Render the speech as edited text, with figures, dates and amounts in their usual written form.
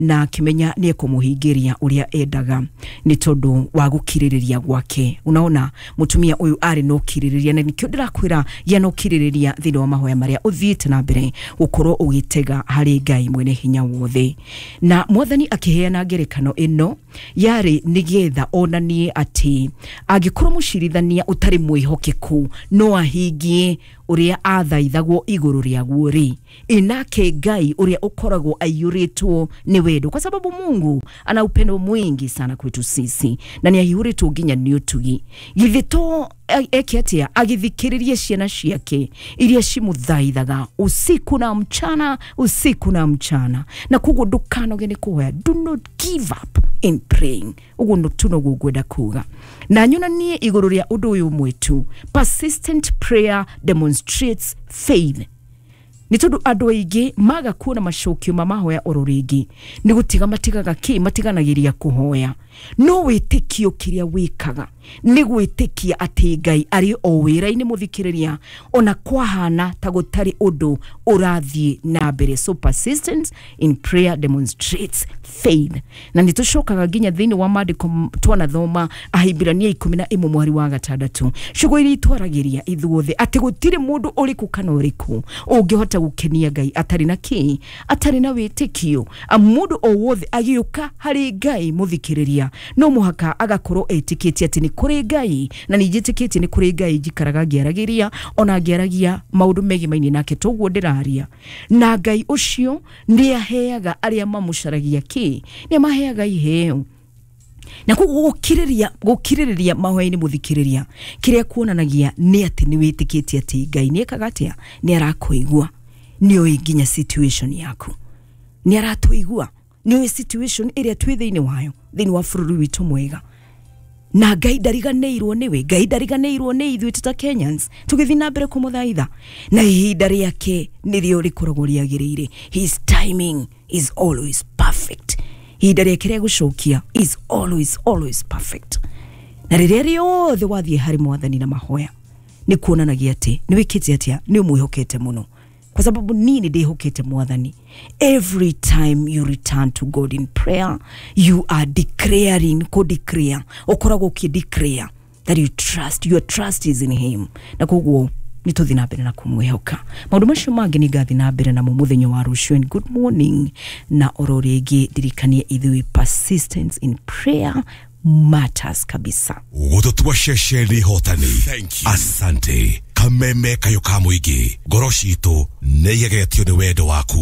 na kimenya ni kumuhingiria uria endaga ni tondu wa gukiririria gwake. Unaona mutumia uyu ari no kiririria, na nikio ndirakwira ya no kiririria thini wa mahoya maria uthiite na mbere gukorwo ugitega hari Ngai mwene hinya wothe. Na Mwathani akiheana ngerekano ino yari nigetha onanie ati agikorwo mucirithania utari mwihokeku no ahingie uria athaithagwo iguru riaguo ri, inake Ngai uria ukoragwo aiyuritwo ni wendo, kwa sababu Mungu ana upendo mwingi sana kwetu sisi na ni aiyuritwo nginya ni utugi. Githito ekiatia agithikiririe ciana ciake iria cimuthaithaga usiku na mchana, na kugo ndukanoge ni kuhoya. Do not give up in praying. Ugo ntuno gugwenda kuga na nyona nie iguru ria undu uyu mwetu. Persistent prayer demonstrates faith. Ni tondu andu aingi maga kuona macokio mamahoya ororingi ni gutiga matiganagiria kuhoya, no witikio kiria wikaga ni gwitikia ati Ngai ari o wira-ini muthikiriria ona kwahana ta gutari undu urathie na mbere. So persistence in prayer demonstrates faith. Na nitucokaga nginya thini wa maandiko twana thoma Ahibirania 11 mweri wa 6 shugo iri twaragiria ithuothe ati gutire mundu uriku kana uriku ungihota gukenia Ngai atari na ki atari na witikio. Mundu o wothe agiuka hari Ngai muthikiriria no muhaka agakorwo etikiti ati ni kuri Ngai, na nijitikiti ni kuri Ngai jikaraga giaragiria ona giaragia maundu megimaini nake toguo ndiraria. Na Ngai ucio ni aheaga aria mamucaragia ki ni maheaga iheo. Na gukiririria mahoya-ini muthikiriria kiria kuonanagia ni ati ni witikiti ati Ngai ni ekagatia ni arakuigua, ni oi nginya situation yaku, ni aratuigua, ni oi situation iria twi thiini wayo thiini wa bururi witu mwega. Na Ngai ndariganeirwo niwe, Ngai ndariganeirwo ni ithuĩ tuta Kenyans tugithi na mbere kumuthaitha, na ihinda riake nirio rikoragwo riagiriire. His timing is always perfect. Ihinda riake ria gucokia is always perfect. Na riria riothe wathie hari Mwathani na mahoya ni kuonanagia ati ni wikite atia ni umwihokete muno, kwa sababu nini ndihokete Mwathani. Every time you return to God in prayer, you are declaring, declare, okorago ki declare that your trust is in him. Na koguo nituthi na mbere na kumwihoka. Maundu macio mangi ni gathi na mbere na mumuthenyo wa rucio. Good morning na ororingi dirikanie ithui persistence in prayer matters kabisa. Ugototua shesheli hotani. Asante. Kameme kayo kamuigi. Goroshito neyegetio ni wedo waku.